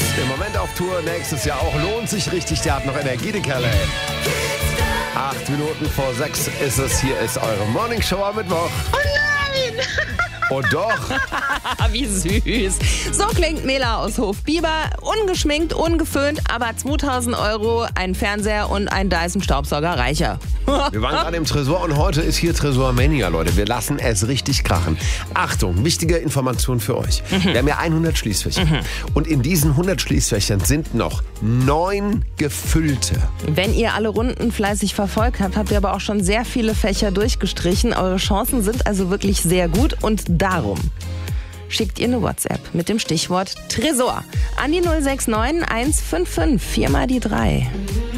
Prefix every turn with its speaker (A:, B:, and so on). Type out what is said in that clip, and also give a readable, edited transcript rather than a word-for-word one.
A: Im Moment auf Tour, nächstes Jahr auch. Lohnt sich richtig, der hat noch Energie, die Kerle. 8 Minuten vor 6 ist es. Hier ist eure Morningshow am Mittwoch.
B: Oh nein!
A: Und doch.
C: Wie süß. So klingt Mela aus Hofbiber. Ungeschminkt, ungeföhnt, aber 2000 €, ein Fernseher und ein Dyson-Staubsauger reicher.
A: Wir waren gerade im Tresor und heute ist hier Tresormania, Leute. Wir lassen es richtig krachen. Achtung, wichtige Information für euch. Wir haben ja 100 Schließfächer. Und in diesen 100 Schließfächern sind noch 9 gefüllte.
C: Wenn ihr alle Runden fleißig verfolgt habt, habt ihr aber auch schon sehr viele Fächer durchgestrichen. Eure Chancen sind also wirklich sehr gut und darum schickt ihr eine WhatsApp mit dem Stichwort Tresor an die 069 155 4 mal die 3.